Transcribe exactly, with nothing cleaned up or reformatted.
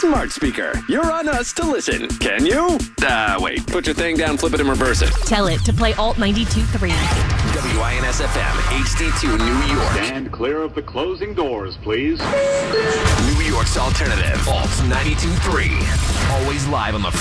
smart speaker. You're on us to listen. Can you? Ah, uh, wait. Put your thing down, flip it, and reverse it. Tell it to play Alt ninety-two point three. W I N S F M, H D two, New York. Stand clear of the closing doors, please. New York's alternative, Alt ninety-two point three. Always live on the